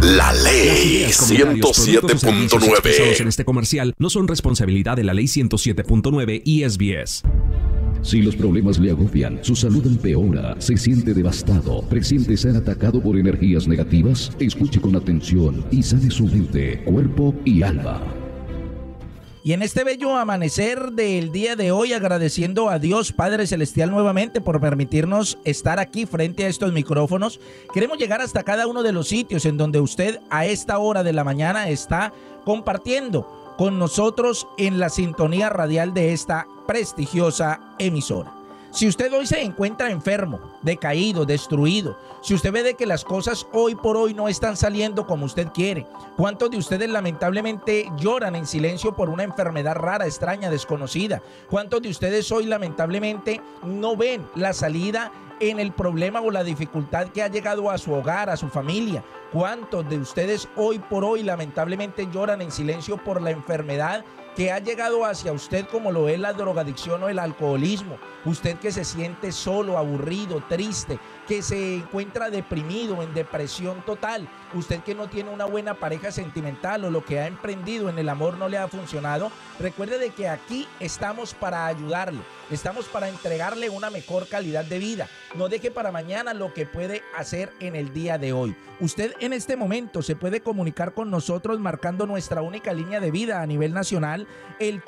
La Ley 107.9. En este comercial no son responsabilidad de la Ley 107.9 y SBS. Si los problemas le agobian, su salud empeora, se siente devastado, presiente ser atacado por energías negativas, escuche con atención y sane su mente, cuerpo y alma. Y en este bello amanecer del día de hoy, agradeciendo a Dios Padre Celestial nuevamente por permitirnos estar aquí frente a estos micrófonos, queremos llegar hasta cada uno de los sitios en donde usted a esta hora de la mañana está compartiendo con nosotros en la sintonía radial de esta prestigiosa emisora. Si usted hoy se encuentra enfermo, decaído, destruido, si usted ve de que las cosas hoy por hoy no están saliendo como usted quiere, ¿cuántos de ustedes lamentablemente lloran en silencio por una enfermedad rara, extraña, desconocida? ¿Cuántos de ustedes hoy lamentablemente no ven la salida en el problema o la dificultad que ha llegado a su hogar, a su familia? ¿Cuántos de ustedes hoy por hoy lamentablemente lloran en silencio por la enfermedad que ha llegado hacia usted, como lo es la drogadicción o el alcoholismo? Usted que se siente solo, aburrido, triste, que se encuentra deprimido, en depresión total. Usted que no tiene una buena pareja sentimental o lo que ha emprendido en el amor no le ha funcionado. Recuerde de que aquí estamos para ayudarle. Estamos para entregarle una mejor calidad de vida. No deje para mañana lo que puede hacer en el día de hoy. Usted en este momento se puede comunicar con nosotros marcando nuestra única línea de vida a nivel nacional, el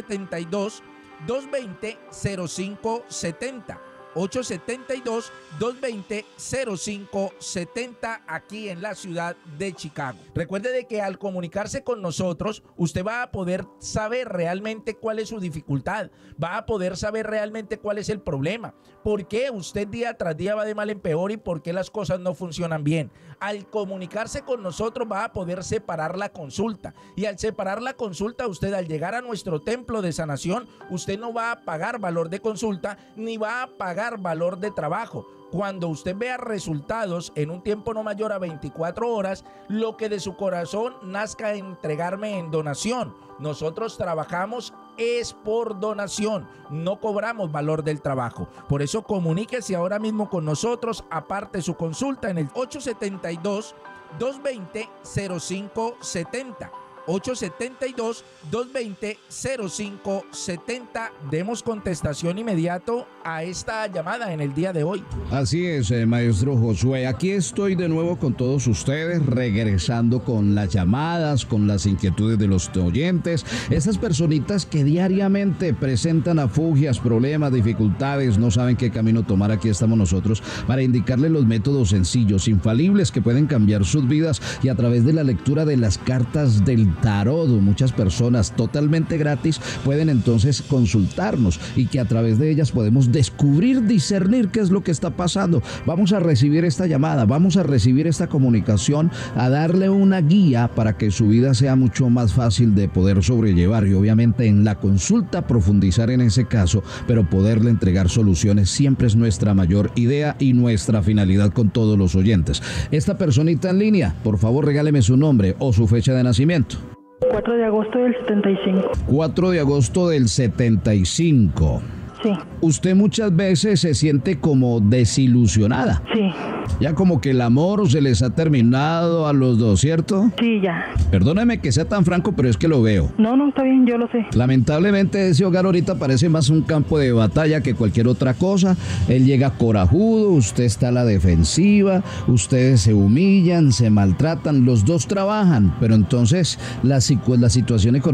872-220-0570. 872-220-0570 aquí en la ciudad de Chicago. Recuerde de que al comunicarse con nosotros, usted va a poder saber realmente cuál es su dificultad, va a poder saber realmente cuál es el problema, por qué usted día tras día va de mal en peor y por qué las cosas no funcionan bien. Al comunicarse con nosotros va a poder separar la consulta, y al separar la consulta, usted al llegar a nuestro templo de sanación, usted no va a pagar valor de consulta ni va a pagar valor de trabajo. Cuando usted vea resultados en un tiempo no mayor a 24 horas, lo que de su corazón nazca entregarme en donación. Nosotros trabajamos es por donación, no cobramos valor del trabajo. Por eso comuníquese ahora mismo con nosotros, aparte su consulta en el 872-220-0570. 872-220-0570. Demos contestación inmediato a esta llamada en el día de hoy. Así es, maestro Josué. Aquí estoy de nuevo con todos ustedes, regresando con las llamadas, con las inquietudes de los oyentes. Esas personitas que diariamente presentan afugias, problemas, dificultades, no saben qué camino tomar. Aquí estamos nosotros para indicarles los métodos sencillos, infalibles, que pueden cambiar sus vidas, y a través de la lectura de las cartas del tarot, muchas personas totalmente gratis pueden entonces consultarnos, y que a través de ellas podemos descubrir, discernir qué es lo que está pasando. Vamos a recibir esta llamada, vamos a recibir esta comunicación, a darle una guía para que su vida sea mucho más fácil de poder sobrellevar, y obviamente en la consulta profundizar en ese caso, pero poderle entregar soluciones siempre es nuestra mayor idea y nuestra finalidad con todos los oyentes. Esta personita en línea, por favor regáleme su nombre o su fecha de nacimiento. 4 de agosto del 75. 4 de agosto del 75. Sí. Usted muchas veces se siente como desilusionada. Sí. Ya como que el amor se les ha terminado a los dos, ¿cierto? Sí, ya. Perdóneme que sea tan franco, pero es que lo veo. No, está bien, yo lo sé. Lamentablemente ese hogar ahorita parece más un campo de batalla que cualquier otra cosa. Él llega corajudo, usted está a la defensiva, ustedes se humillan, se maltratan, los dos trabajan, pero entonces la situación económica